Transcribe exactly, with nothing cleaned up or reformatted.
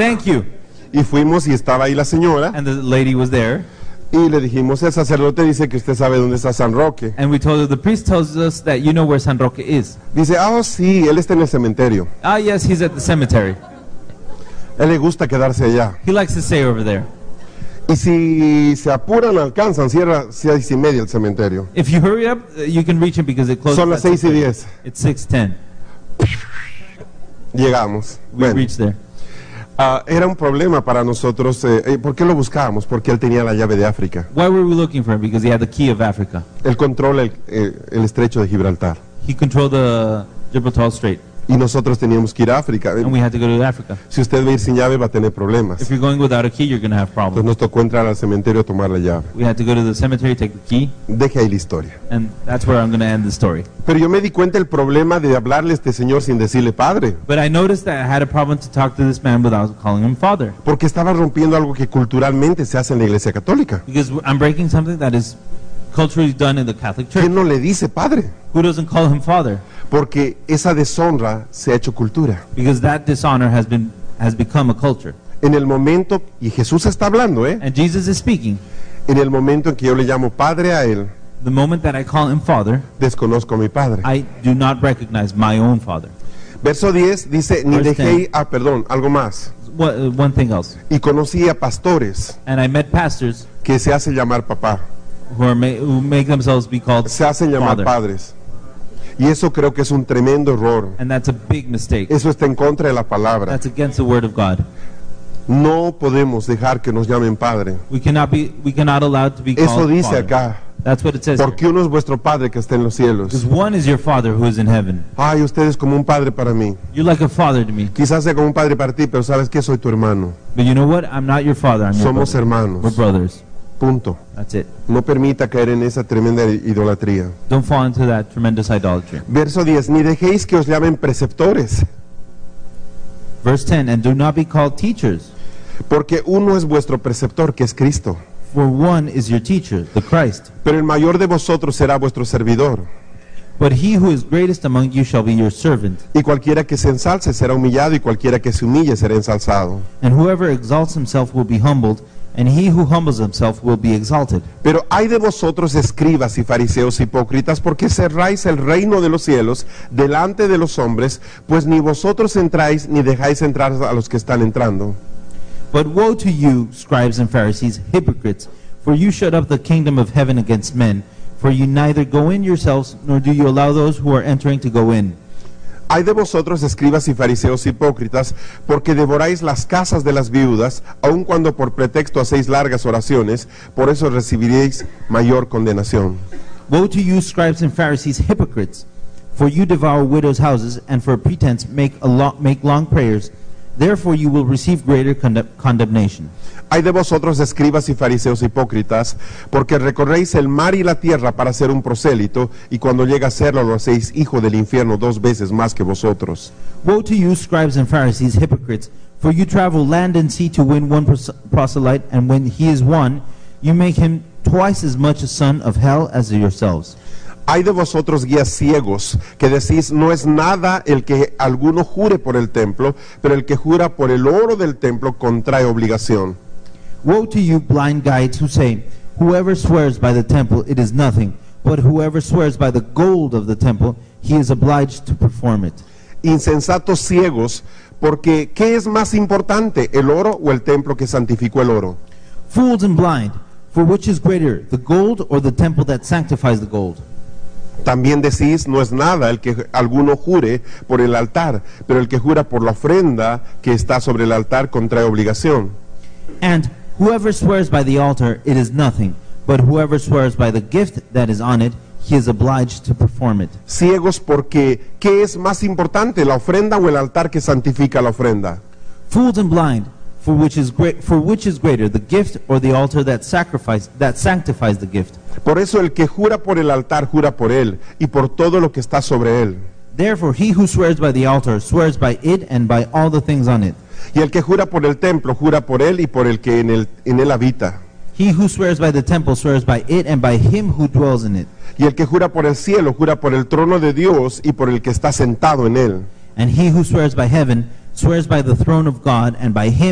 Thank you. Y fuimos y estaba ahí la señora And the lady was there. y le dijimos, el sacerdote dice que usted sabe dónde está San Roque. And we told her, the priest tells us that you know where San Roque is. Dice, ah, oh, sí, él está en el cementerio. Ah, yes, he's at the cemetery. A él le gusta quedarse allá. He likes to stay over there. Y si se apuran, alcanzan, cierra seis y media el cementerio. If you hurry up, uh, you can reach him because it closes Son las at seis y six thirty. diez. It's six ten. Llegamos. We Bueno, reached there. ah, era un problema para nosotros. Eh, eh, ¿Por qué lo buscábamos? Porque él tenía la llave de África. Why were we looking for him? Because he had the key of Africa. Él controla el, eh, el estrecho de Gibraltar. He controlled the Gibraltar Strait, Y nosotros teníamos que ir a África. and we had to go to Africa. Si usted va a ir sin llave, va a tener problemas. If you're going without a key, you're going to have Entonces problems. nos tocó entrar al cementerio a tomar la llave. We had to go to the cemetery, take the key, Deje ahí la historia. and that's where I'm going to end the story. Pero yo me di cuenta el problema de hablarle a este señor sin decirle padre. But I noticed that I had a problem to talk to this man without calling him father, Porque estaba rompiendo algo que culturalmente se hace en la iglesia católica. because I'm breaking something that is culturally done in the Catholic Church. ¿Quién no le dice padre? Who doesn't call him father? Porque esa deshonra se ha hecho cultura. Because that dishonor has been has become a culture. En el momento, y Jesús está hablando, ¿eh? And Jesus is speaking. En el momento en que yo le llamo padre a él, The moment that I call him father, desconozco a mi padre. I do not recognize my own father. Verso diez dice, ni Verse dejé, ah, perdón, algo más. What, uh, one thing else. Y conocí a pastores And I met pastors que se hacen llamar papá, who are ma- who make themselves be called se hacen llamar father. padres. Y eso creo que es un tremendo error. And that's a big mistake. Eso está en contra de la palabra. That's against the word of God. No podemos dejar que nos llamen padre. We cannot be we cannot allow to be Eso called dice father. acá, That's what it says. here. porque uno es vuestro padre que está en los Because cielos. one is your father who is in heaven. Ay, usted es como un padre para mí. You're like a father to me. Quizás sea como un padre para ti, pero sabes que soy tu hermano. But you know what? I'm not your father. I'm your Somos brother. We're hermanos. brothers. Punto. That's it. No permita caer en esa tremenda idolatría. Don't fall into that tremendous idolatry. Verso diez, ni dejéis que os llamen preceptores, Verse ten, and do not be called teachers, porque uno es vuestro preceptor, que es Cristo. for one is your teacher, the Christ. Pero el mayor de vosotros será vuestro servidor. But he who is greatest among you shall be your servant. Y cualquiera que se ensalce será humillado, y cualquiera que se humille será ensalzado. And whoever exalts himself will be humbled, and he who humbles himself will be exalted. Pero hay de vosotros, escribas y fariseos hipócritas, porque cerráis el reino de los cielos delante de los hombres, pues ni vosotros entráis ni dejáis entrar a los que están entrando. But woe to you, scribes and Pharisees, hypocrites, for you shut up the kingdom of heaven against men, for you neither go in yourselves, nor do you allow those who are entering to go in. Hay de vosotros, escribas y fariseos hipócritas, porque devoráis las casas de las viudas, aun cuando por pretexto hacéis largas oraciones, por eso recibiréis mayor condenación. Woe to you, scribes and Pharisees, hypocrites, for you devour widows' houses, and for pretense make, a lo- make long prayers. Therefore you will receive greater conde- condemnation. Hay de vosotros, escribas y fariseos hipócritas, porque recorréis el mar y la tierra para ser un prosélito, y cuando llega a serlo lo hacéis hijo del infierno dos veces más que vosotros. Woe to you, scribes and Pharisees, hypocrites, for you travel land and sea to win one pros- proselyte, and when he is won, you make him twice as much a son of hell as yourselves. Hay de vosotros, guías ciegos, que decís, no es nada el que alguno jure por el templo, pero el que jura por el oro del templo contrae obligación. Woe to you, blind guides, who say, whoever swears by the temple, it is nothing, but whoever swears by the gold of the temple, he is obliged to perform it. Insensatos ciegos, porque ¿qué es más importante, el oro o el templo que santificó el oro? Fools and blind, for which is greater, the gold or the temple that sanctifies the gold? También decís, no es nada el que alguno jure por el altar, pero el que jura por la ofrenda que está sobre el altar contrae obligación. And whoever swears by the altar, it is nothing, but whoever swears by the gift that is on it, he is obliged to perform it. Ciegos porque ¿qué es más importante, la ofrenda o el altar que santifica la ofrenda? Fools and blind, for which is great, for which is greater, the gift or the altar that sacrifice that sanctifies the gift? Por eso el que jura por el altar jura por él y por todo lo que está sobre él. Therefore he who swears by the altar swears by it and by all the things on it. Y el que jura por el templo jura por él y por el que en él, en él habita. He who swears by the temple swears by it and by him who dwells in it. Y el que jura por el cielo jura por el trono de Dios y por el que está sentado en él. And he who swears by heaven swears by the throne of God and by him